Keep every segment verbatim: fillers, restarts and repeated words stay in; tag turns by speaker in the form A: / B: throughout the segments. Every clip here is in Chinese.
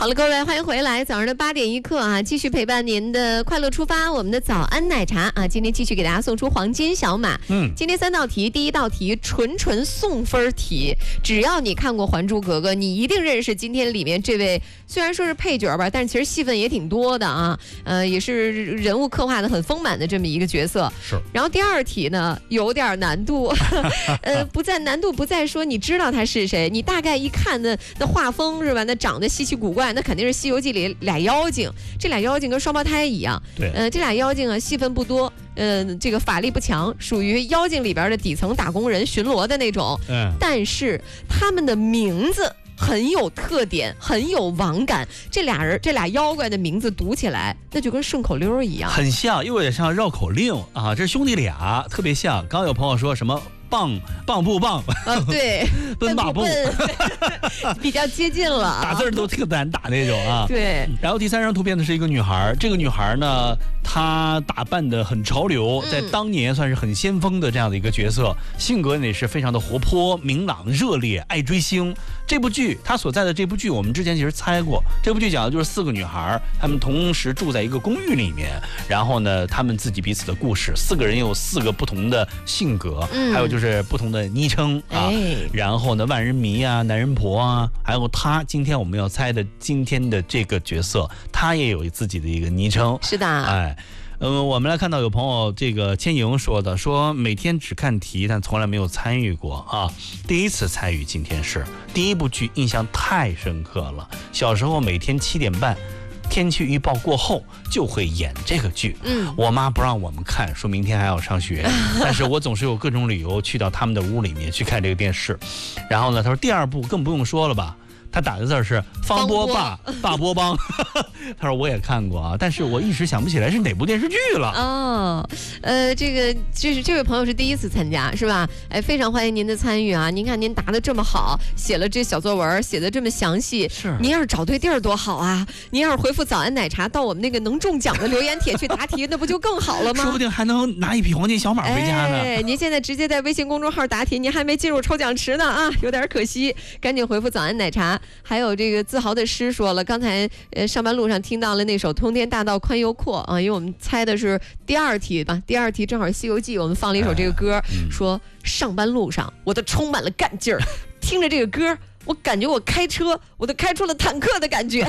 A: 好了，各位，欢迎回来，早上的八点一刻啊，继续陪伴您的快乐出发，我们的早安奶茶啊，今天继续给大家送出黄金小马。嗯，今天三道题，第一道题纯纯送分题，只要你看过《还珠格格》，你一定认识今天里面这位，虽然说是配角吧，但是其实戏份也挺多的啊，呃，也是人物刻画的很丰满的这么一个角色。
B: 是。
A: 然后第二题呢，有点难度，呃，不在难度不在说你知道他是谁，你大概一看那那画风是吧，那长得稀奇古怪，那肯定是《西游记》里俩妖精，这俩妖精跟双胞胎一样。
B: 对。
A: 呃，这俩妖精啊，戏份不多。呃，这个法力不强，属于妖精里边的底层打工人巡逻的那种。嗯，但是他们的名字很有特点，很有网感。这俩人，这俩妖怪的名字读起来，那就跟顺口溜一样，
B: 很像，又有点像绕口令啊。这兄弟俩特别像。刚刚有朋友说什么？棒棒不棒？
A: 啊，对，
B: 奔吧蹦，
A: 比较接近了、啊，
B: 打字都特难打那种啊。
A: 对。
B: 然后第三张图片呢是一个女孩，这个女孩呢，她打扮的很潮流，在当年算是很先锋的这样的一个角色，嗯、性格呢也是非常的活泼、明朗、热烈，爱追星。这部剧她所在的这部剧，我们之前其实猜过，这部剧讲的就是四个女孩，她们同时住在一个公寓里面，然后呢，她们自己彼此的故事，四个人有四个不同的性格，嗯、还有就是。是不同的昵称啊，哎、然后呢，万人迷啊，男人婆啊，还有他今天我们要猜的今天的这个角色，他也有自己的一个昵称。
A: 是的，
B: 哎，嗯、呃，我们来看到有朋友这个千莹说的，说每天只看题，但从来没有参与过啊，第一次参与，今天是第一部剧，印象太深刻了。小时候每天七点半。天气预报过后就会演这个剧，嗯，我妈不让我们看，说明天还要上学，但是我总是有各种理由去到他们的屋里面去看这个电视。然后呢，他说第二部更不用说了吧，他打的字是方波霸大波帮，他说我也看过啊，但是我一时想不起来是哪部电视剧了。
A: 哦，呃，这个就是这位朋友是第一次参加是吧？哎，非常欢迎您的参与啊！您看您答得这么好，写了这小作文，写得这么详细，
B: 是
A: 您要是找对地儿多好啊！您要是回复早安奶茶到我们那个能中奖的留言帖去答题，那不就更好了吗？
B: 说不定还能拿一匹黄金小马回家呢。
A: 哎，您现在直接在微信公众号答题，您还没进入抽奖池呢啊，有点可惜，赶紧回复早安奶茶。还有这个自豪的诗说了，刚才呃上班路上听到了那首《通天大道宽又阔》啊，因为我们猜的是第二题吧，第二题正好《西游记》，我们放了一首这个歌，哎嗯、说上班路上我都充满了干劲儿，听着这个歌，我感觉我开车我都开出了坦克的感觉。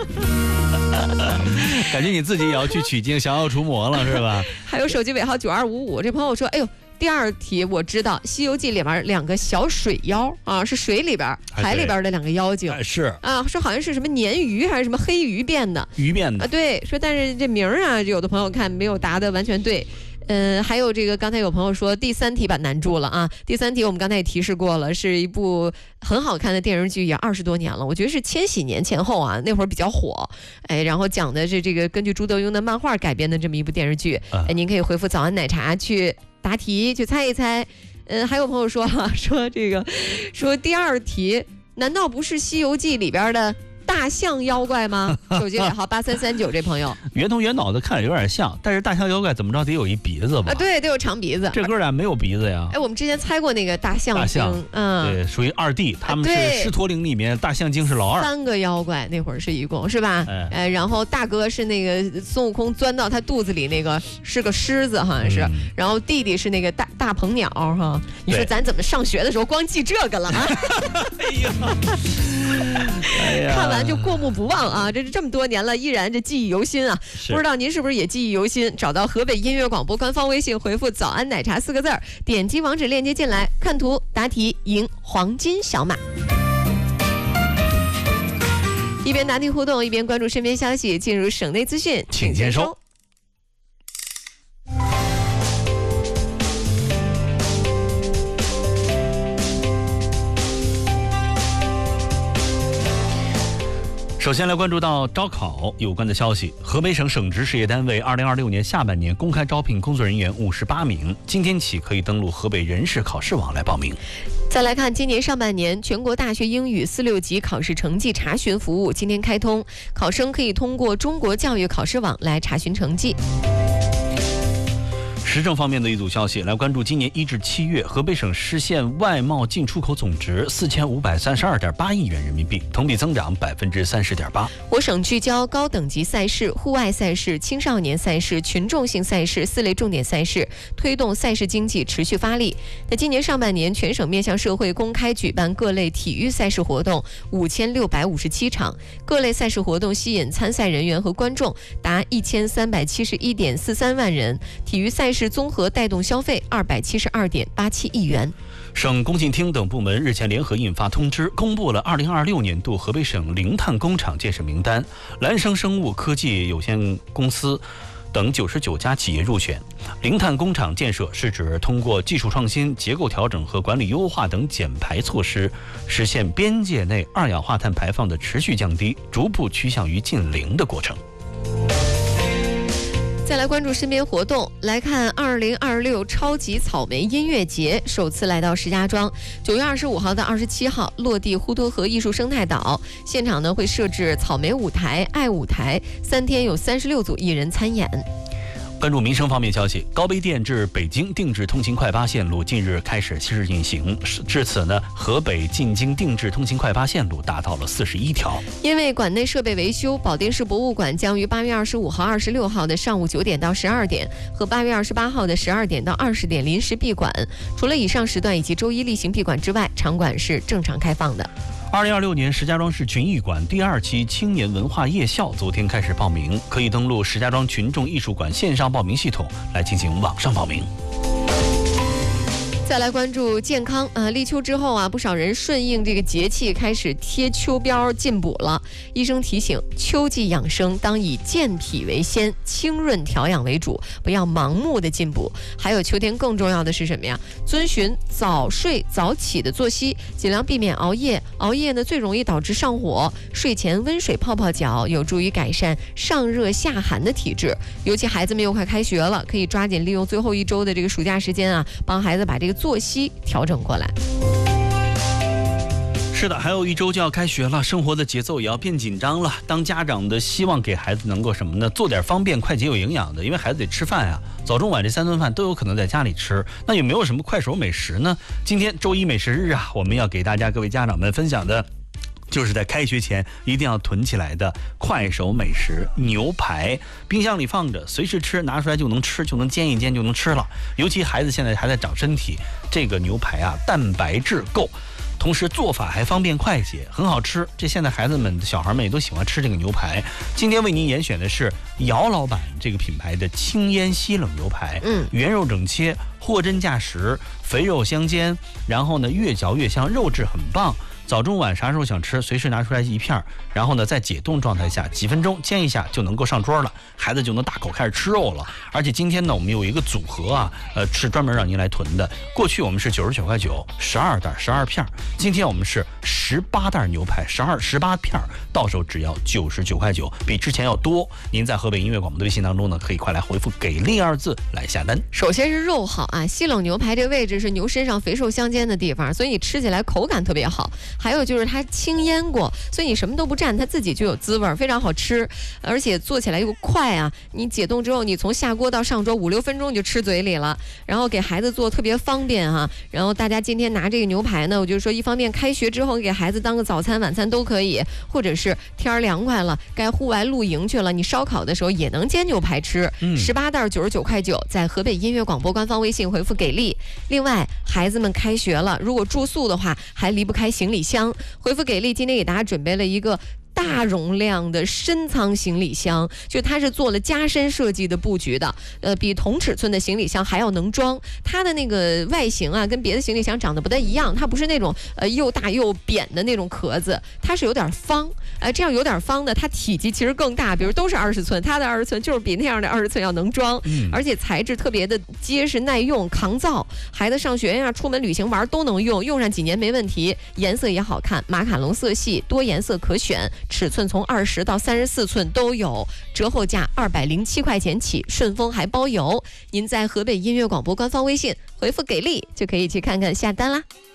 B: 感觉你自己也要去取经，降妖除魔了是吧？
A: 还有手机尾号九二五五，这朋友说，哎呦。第二题我知道，《西游记》里边两个小水妖啊，是水里边、海里边的两个妖精，
B: 是
A: 啊，说好像是什么鲶鱼还是什么黑鱼变的，
B: 鱼变的
A: 啊，对，说但是这名儿啊，有的朋友看没有答得完全对。嗯，还有这个，刚才有朋友说第三题把难住了啊！第三题我们刚才也提示过了，是一部很好看的电视剧，也二十多年了，我觉得是千禧年前后啊，那会儿比较火。哎，然后讲的是这个根据朱德庸的漫画改编的这么一部电视剧。哎，您可以回复早安奶茶去答题，去猜一猜。嗯，还有朋友说哈、啊，说这个，说第二题难道不是《西游记》里边的？大象妖怪吗？手机尾号八三三九，这朋友
B: 圆头圆脑的看着有点像，但是大象妖怪怎么着得有一鼻子吧？
A: 啊，对，得有长鼻子。
B: 这哥俩没有鼻子呀。
A: 哎，我们之前猜过那个大象
B: 大象，
A: 嗯，
B: 对，属于二弟，他们是狮驼岭里面大象精是老二。
A: 三个妖怪那会儿是一共是吧？哎，哎，然后大哥是那个孙悟空钻到他肚子里那个是个狮子，好像是，嗯、然后弟弟是那个大大鹏鸟哈。你说咱怎么上学的时候光记这个了啊？
B: 哎呀，哎呀，
A: 看完就过目不忘啊！这是这么多年了，依然这记忆犹新啊！不知道您是不是也记忆犹新？找到河北音乐广播官方微信，回复“早安奶茶”四个字儿，点击网址链接进来，看图答题，赢黄金小马。一边答题互动，一边关注身边消息，进入省内资讯，
B: 请接收。首先来关注到招考有关的消息。河北省省直事业单位二零二六年下半年公开招聘工作人员五十八名，今天起可以登录河北人事考试网来报名。
A: 再来看今年上半年全国大学英语四六级考试成绩查询服务今天开通，考生可以通过中国教育考试网来查询成绩。
B: 时政方面的一组消息，来关注今年一至七月，河北省实现外贸进出口总值四千五百三十二点八亿元人民币，同比增长百分之三十点八。
A: 我省聚焦高等级赛事、户外赛事、青少年赛事、群众性赛事四类重点赛事，推动赛事经济持续发力。那今年上半年，全省面向社会公开举办各类体育赛事活动五千六百五十七场，各类赛事活动吸引参赛人员和观众达一千三百七十一点四三万人，体育赛事综合带动消费二百七十二点八七亿元。
B: 省工信厅等部门日前联合印发通知，公布了二零二六年度河北省零碳工厂建设名单，蓝生生物科技有限公司等九十九家企业入选。零碳工厂建设是指通过技术创新、结构调整和管理优化等减排措施，实现边界内二氧化碳排放的持续降低，逐步趋向于近零的过程。
A: 再来关注身边活动，来看二零二六超级草莓音乐节首次来到石家庄，九月二十五号到二十七号落地呼沱河艺术生态岛，现场呢会设置草莓舞台、爱舞台，三天有三十六组艺人参演。
B: 关注民生方面消息，高碑店至北京定制通勤快八线路近日开始试运行，至此呢，河北进京定制通勤快八线路达到了四十一条。
A: 因为馆内设备维修，保定市博物馆将于八月二十五号、二十六号的上午九点到十二点和八月二十八号的十二点到二十点临时闭馆。除了以上时段以及周一例行闭馆之外，场馆是正常开放的。
B: 二零二六年石家庄市群艺馆第二期青年文化夜校昨天开始报名，可以登录石家庄群众艺术馆线上报名系统来进行网上报名。
A: 再来关注健康啊，立秋之后啊，不少人顺应这个节气开始贴秋膘进补了。医生提醒，秋季养生当以健脾为先，清润调养为主，不要盲目的进补。还有秋天更重要的是什么呀？遵循早睡早起的作息，尽量避免熬夜。熬夜呢最容易导致上火，睡前温水泡泡脚，有助于改善上热下寒的体质。尤其孩子们又快开学了，可以抓紧利用最后一周的这个暑假时间啊，帮孩子把这个作息调整过来。
B: 是的，还有一周就要开学了，生活的节奏也要变紧张了。当家长的希望给孩子能够什么呢？做点方便、快捷、有营养的，因为孩子得吃饭呀，早中晚这三顿饭都有可能在家里吃。那有没有什么快手美食呢？今天周一美食日啊，我们要给大家各位家长们分享的，就是在开学前一定要囤起来的快手美食牛排，冰箱里放着，随时吃，拿出来就能吃，就能煎一煎就能吃了。尤其孩子现在还在长身体，这个牛排啊，蛋白质够。同时做法还方便快捷，很好吃。这现在孩子们、小孩们也都喜欢吃这个牛排。今天为您严选的是姚老板这个品牌的轻烟西冷牛排，嗯，原肉整切，货真价实，肥肉相间，然后呢越嚼越香，肉质很棒。早中晚啥时候想吃，随时拿出来一片，然后呢在解冻状态下几分钟煎一下就能够上桌了，孩子就能大口开始吃肉了。而且今天呢我们有一个组合啊，呃是专门让您来囤的。过去我们是九十九块九，十二袋十二片，今天我们是十八袋牛排，十二十八片，到手只要九十九块九，比之前要多。您在河北音乐广播的微信当中呢，可以快来回复“给力”二字来下单。
A: 首先是肉好啊，西冷牛排这个位置是牛身上肥瘦相间的地方，所以你吃起来口感特别好。还有就是它轻腌过，所以你什么都不蘸，它自己就有滋味，非常好吃，而且做起来又快啊！你解冻之后，你从下锅到上桌五六分钟你就吃嘴里了，然后给孩子做特别方便哈、啊。然后大家今天拿这个牛排呢，我就说一方面开学之后给孩子当个早餐、晚餐都可以，或者是天儿凉快了，该户外露营去了，你烧烤的时候也能煎牛排吃。十八袋九十九块九，在河北音乐广播官方微信回复“给力”。另外，孩子们开学了，如果住宿的话，还离不开行李箱。回复给力，今天给大家准备了一个大容量的深仓行李箱，就它是做了加深设计的布局的，呃，比同尺寸的行李箱还要能装。它的那个外形啊，跟别的行李箱长得不太一样，它不是那种呃又大又扁的那种壳子，它是有点方，呃，这样有点方的，它体积其实更大，比如都是二十寸，它的二十寸就是比那样的二十寸要能装，嗯、而且材质特别的结实耐用抗造，孩子上学呀、出门旅行玩都能用，用上几年没问题，颜色也好看，马卡龙色系，多颜色可选。尺寸从二十到三十四寸都有，折后价二百零七块钱起，顺丰还包邮。您在河北音乐广播官方微信回复给力就可以去看看下单啦。